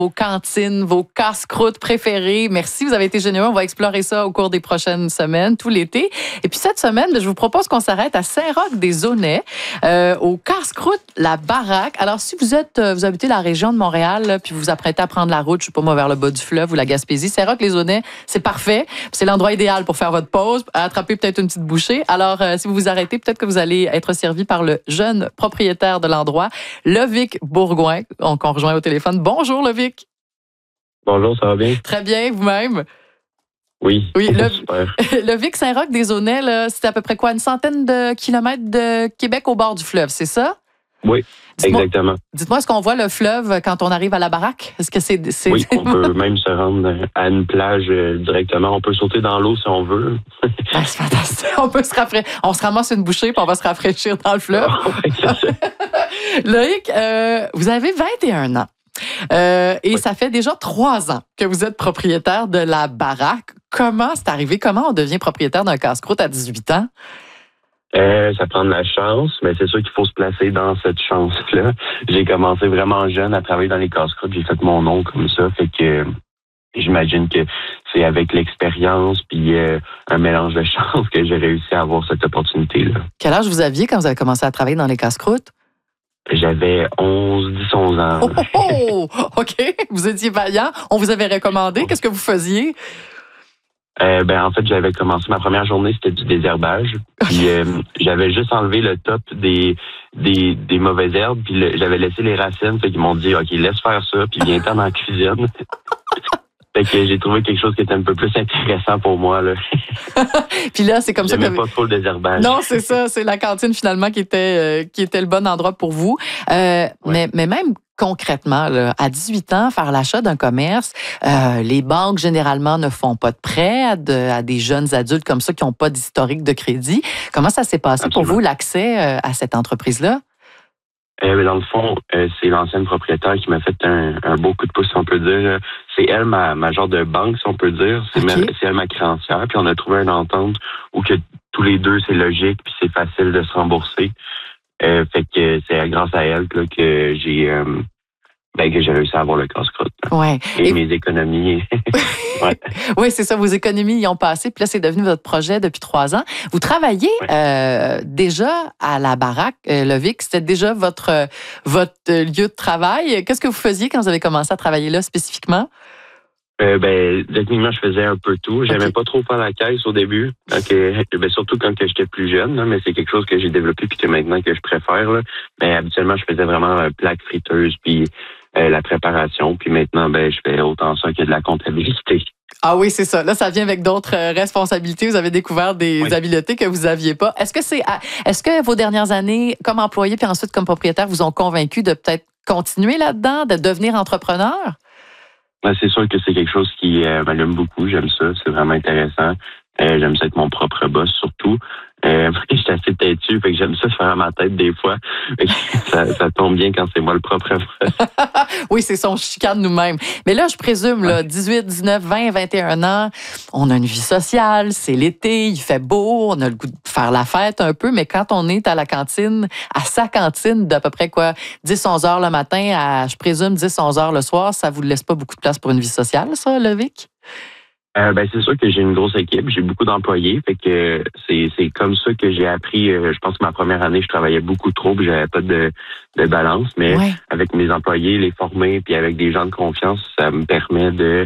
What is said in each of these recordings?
vos cantines, vos casse-croûtes préférés. Merci, vous avez été généreux. On va explorer ça au cours des prochaines semaines, tout l'été. Et puis cette semaine, je vous propose qu'on s'arrête à Saint-Roch-des-Aunais, au casse-croûte La Baraque. Alors, si vous habitez la région de Montréal, là, puis vous vous apprêtez à prendre la route, je sais pas moi, vers le bas du fleuve ou la Gaspésie, Saint-Roch-les-Aunais, c'est parfait. C'est l'endroit idéal pour faire votre pause, attraper peut-être une petite bouchée. Alors, si vous vous arrêtez, peut-être que vous allez être servi par le jeune propriétaire de l'endroit, Lovic Bourgouin, qu'on rejoint au téléphone. Bonjour, Lovic. Bonjour, ça va bien? Très bien, vous-même? Oui, super. Lovic, Saint-Roch-des-Aunais, là, c'est à peu près quoi, une centaine de kilomètres de Québec au bord du fleuve, c'est ça? Oui, exactement. Dites-moi, est-ce qu'on voit le fleuve quand on arrive à la baraque? Est-ce que c'est... Oui, on peut même se rendre à une plage directement. On peut sauter dans l'eau si on veut. Ah, c'est fantastique. On se ramasse une bouchée puis on va se rafraîchir dans le fleuve. Loïc, vous avez 21 ans. Et ça fait déjà 3 ans que vous êtes propriétaire de la baraque. Comment c'est arrivé? Comment on devient propriétaire d'un casse-croûte à 18 ans? Ça prend de la chance, mais c'est sûr qu'il faut se placer dans cette chance-là. J'ai commencé vraiment jeune à travailler dans les casse-croûtes. J'ai fait mon nom comme ça. Fait que j'imagine que c'est avec l'expérience puis un mélange de chance que j'ai réussi à avoir cette opportunité-là. Quel âge vous aviez quand vous avez commencé à travailler dans les casse-croûtes? J'avais 10, 11 ans. Oh! OK. Vous étiez vaillant. On vous avait recommandé. Qu'est-ce que vous faisiez? En fait, j'avais commencé ma première journée, c'était du désherbage. Puis j'avais juste enlevé le top des mauvaises herbes, puis j'avais laissé les racines. Fait qu'ils m'ont dit, OK, laisse faire ça, puis viens-t'en dans la cuisine. Fait que j'ai trouvé quelque chose qui était un peu plus intéressant pour moi, là. Puis là, c'est comme ça que... J'aimais pas trop le désherbage. Non, c'est ça. C'est la cantine, finalement, qui était le bon endroit pour vous. Ouais. Mais même concrètement, là, à 18 ans, faire l'achat d'un commerce, les banques, généralement, ne font pas de prêt à des jeunes adultes comme ça qui n'ont pas d'historique de crédit. Comment ça s'est passé pour vous, l'accès à cette entreprise-là? Dans le fond, c'est l'ancienne propriétaire qui m'a fait un beau coup de pouce, si on peut dire. C'est elle, ma genre de banque, si on peut dire. C'est elle, ma créancière. Puis on a trouvé une entente où que tous les deux, c'est logique puis c'est facile de se rembourser. Fait que c'est grâce à elle là, que j'ai réussi à avoir le casse-croûte. Ouais. Et mes économies. Ouais. Oui, c'est ça. Vos économies y ont passé. Puis là, c'est devenu votre projet depuis 3 ans. Vous travaillez déjà à la baraque, Lovic. C'était déjà votre lieu de travail. Qu'est-ce que vous faisiez quand vous avez commencé à travailler là spécifiquement? Techniquement, je faisais un peu tout. J'aimais pas trop faire la caisse au début. Surtout quand j'étais plus jeune, là, mais c'est quelque chose que j'ai développé puis que maintenant que je préfère. Là. Mais habituellement, je faisais vraiment plaque friteuse puis la préparation. Puis maintenant, je fais autant ça que de la comptabilité. Ah oui, c'est ça. Là, ça vient avec d'autres responsabilités. Vous avez découvert des habiletés que vous n'aviez pas. Est-ce que vos dernières années comme employé puis ensuite comme propriétaire vous ont convaincu de peut-être continuer là-dedans, de devenir entrepreneur? C'est sûr que c'est quelque chose qui m'allume beaucoup. J'aime ça. C'est vraiment intéressant. J'aime ça être mon propre boss, surtout. Je suis assez têtu, fait que j'aime ça faire à ma tête des fois. Ça tombe bien quand c'est moi le propre boss. Oui, c'est son chicane nous-mêmes. Mais là, je présume, là, 18, 19, 20, 21 ans, on a une vie sociale, c'est l'été, il fait beau, on a le goût de faire la fête un peu, mais quand on est à la cantine, à sa cantine d'à peu près 10, 11 heures le matin à, je présume, 10, 11 heures le soir, ça vous laisse pas beaucoup de place pour une vie sociale, ça, Lovic? C'est sûr que j'ai une grosse équipe, j'ai beaucoup d'employés, fait que c'est comme ça que j'ai appris. Je pense que ma première année, je travaillais beaucoup trop, puis j'avais pas de balance, mais avec mes employés, les former, puis avec des gens de confiance, ça me permet de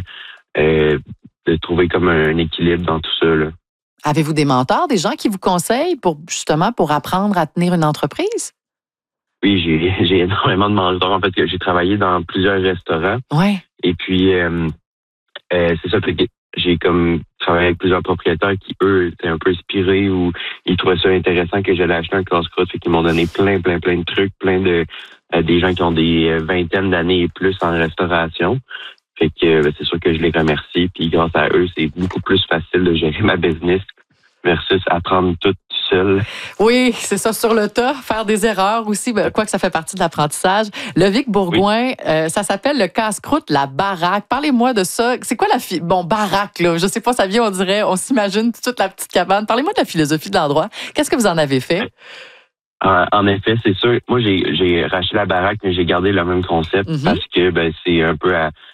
trouver comme un équilibre dans tout ça, là. Avez-vous des mentors, des gens qui vous conseillent pour apprendre à tenir une entreprise? Oui, j'ai énormément de mentors. En fait, que j'ai travaillé dans plusieurs restaurants. Ouais. Et puis c'est ça. J'ai comme travaillé avec plusieurs propriétaires qui, eux, étaient un peu inspirés ou ils trouvaient ça intéressant que j'allais acheter un casse-croûte. Fait qu'ils m'ont donné plein de trucs, plein de des gens qui ont des vingtaines d'années et plus en restauration. Fait que c'est sûr que je les remercie. Puis grâce à eux, c'est beaucoup plus facile de gérer ma business versus apprendre tout seul. Oui, c'est ça, sur le tas, faire des erreurs aussi, quoique ça fait partie de l'apprentissage. Lovic Bourgouin, ça s'appelle le casse-croûte La Baraque. Parlez-moi de ça. C'est quoi baraque, là? Je sais pas, ça vient, on dirait, on s'imagine toute la petite cabane. Parlez-moi de la philosophie de l'endroit. Qu'est-ce que vous en avez fait? En effet, c'est sûr. Moi, j'ai racheté la baraque, mais j'ai gardé le même concept parce que c'est un peu